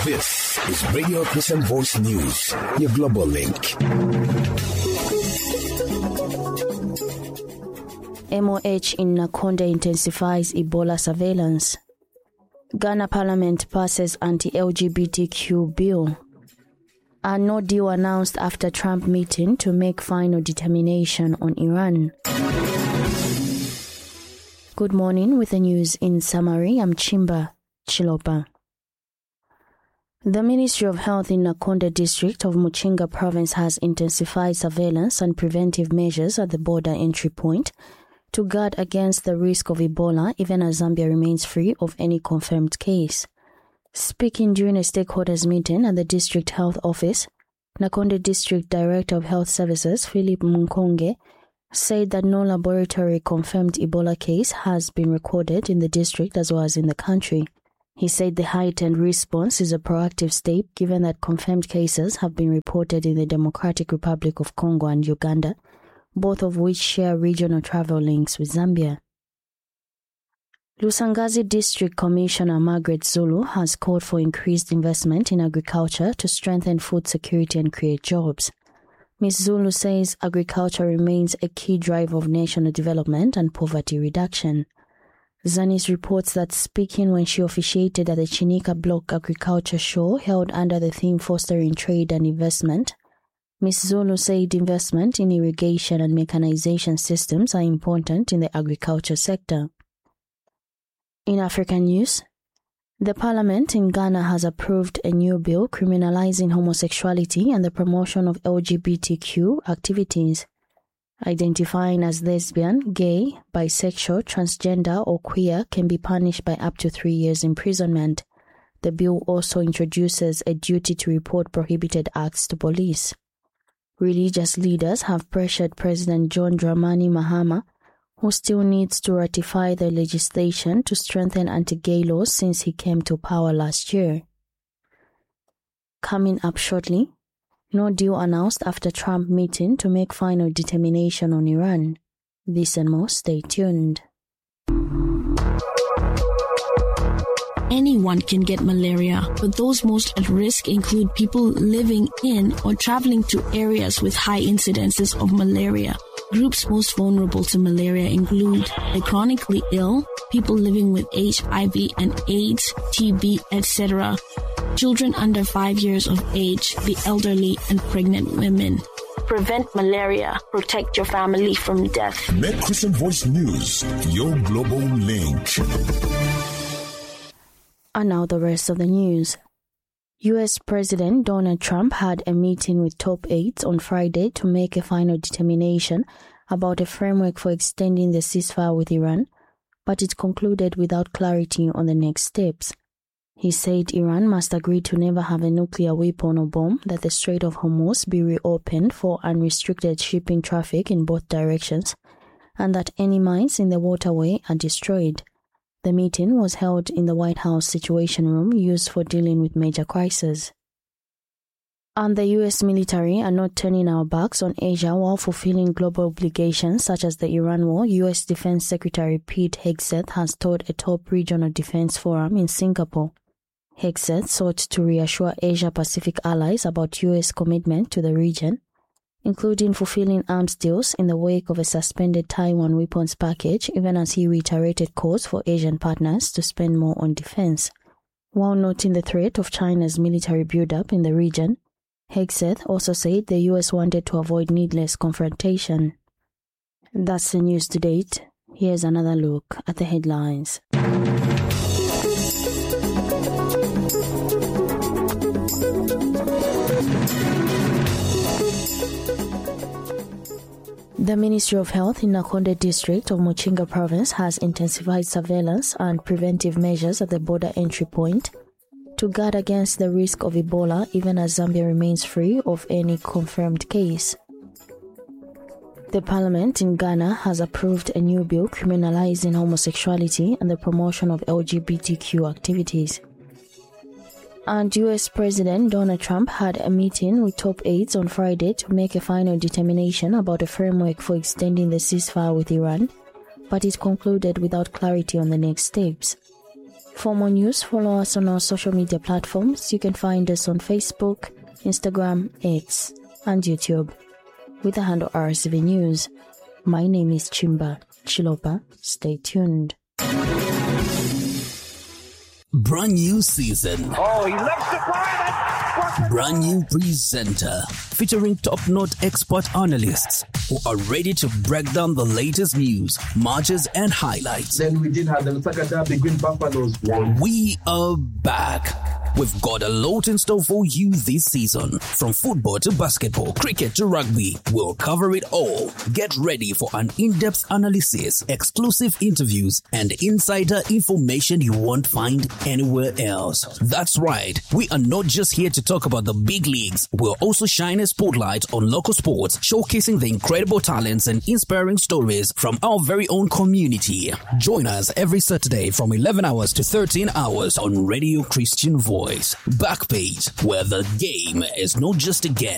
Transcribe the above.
This is Radio Christian Voice News, your global link. MOH in Nakonde intensifies Ebola surveillance. Ghana Parliament passes anti-LGBTQ bill. A no deal announced after Trump meeting to make final determination on Iran. Good morning with the news in summary. I'm Chimba Chilopa. The Ministry of Health in Nakonde district of Muchinga province has intensified surveillance and preventive measures at the border entry point to guard against the risk of Ebola even as Zambia remains free of any confirmed case. Speaking during a stakeholders meeting at the district health office, Nakonde District Director of Health Services Philip Munkonge said that no laboratory confirmed Ebola case has been recorded in the district as well as in the country. He said the heightened response is a proactive step given that confirmed cases have been reported in the Democratic Republic of Congo and Uganda, both of which share regional travel links with Zambia. Lusangazi District Commissioner Margaret Zulu has called for increased investment in agriculture to strengthen food security and create jobs. Ms. Zulu says agriculture remains a key driver of national development and poverty reduction. Zanis reports that speaking when she officiated at the Chinika Block Agriculture Show held under the theme Fostering Trade and Investment, Ms. Zulu said investment in irrigation and mechanization systems are important in the agriculture sector. In African news, the Parliament in Ghana has approved a new bill criminalizing homosexuality and the promotion of LGBTQ activities. Identifying as lesbian, gay, bisexual, transgender, or queer can be punished by up to 3 years imprisonment. The bill also introduces a duty to report prohibited acts to police. Religious leaders have pressured President John Dramani Mahama, who still needs to ratify the legislation to strengthen anti-gay laws since he came to power last year. Coming up shortly, no deal announced after Trump meeting to make final determination on Iran. This and more, stay tuned. Anyone can get malaria, but those most at risk include people living in or traveling to areas with high incidences of malaria. Groups most vulnerable to malaria include the chronically ill, people living with HIV and AIDS, TB, etc., children under 5 years of age, the elderly, and pregnant women. Prevent malaria. Protect your family from death. Make Christian Voice News your global link. And now the rest of the news. U.S. President Donald Trump had a meeting with top aides on Friday to make a final determination about a framework for extending the ceasefire with Iran, but it concluded without clarity on the next steps. He said Iran must agree to never have a nuclear weapon or bomb, that the Strait of Hormuz be reopened for unrestricted shipping traffic in both directions, and that any mines in the waterway are destroyed. The meeting was held in the White House Situation Room used for dealing with major crises. And the U.S. military are not turning our backs on Asia while fulfilling global obligations such as the Iran war, U.S. Defense Secretary Pete Hegseth has told a top regional defense forum in Singapore. Hegseth sought to reassure Asia-Pacific allies about U.S. commitment to the region, including fulfilling arms deals in the wake of a suspended Taiwan weapons package, even as he reiterated calls for Asian partners to spend more on defense. While noting the threat of China's military buildup in the region, Hegseth also said the U.S. wanted to avoid needless confrontation. That's the news to date. Here's another look at the headlines. The Ministry of Health in Nakonde district of Muchinga province has intensified surveillance and preventive measures at the border entry point to guard against the risk of Ebola even as Zambia remains free of any confirmed case. The Parliament in Ghana has approved a new bill criminalizing homosexuality and the promotion of LGBTQ activities. And U.S. President Donald Trump had a meeting with top aides on Friday to make a final determination about a framework for extending the ceasefire with Iran, but it concluded without clarity on the next steps. For more news, follow us on our social media platforms. You can find us on Facebook, Instagram, X, and YouTube with the handle RCV News. My name is Chimba Chilopa. Stay tuned. Brand new season. Oh, he loves to fire. Brand new presenter featuring top-notch expert analysts who are ready to break down the latest news, matches, and highlights. Then we did have the Lusaka Derby, Green Buffaloes won. We are back. We've got a lot in store for you this season. From football to basketball, cricket to rugby, we'll cover it all. Get ready for an in-depth analysis, exclusive interviews, and insider information you won't find anywhere else. That's right. We are not just here to talk about the big leagues. We'll also shine a spotlight on local sports, showcasing the incredible talents and inspiring stories from our very own community. Join us every Saturday from 11 hours to 13 hours on Radio Christian Voice. Backpage, where the game is not just a game.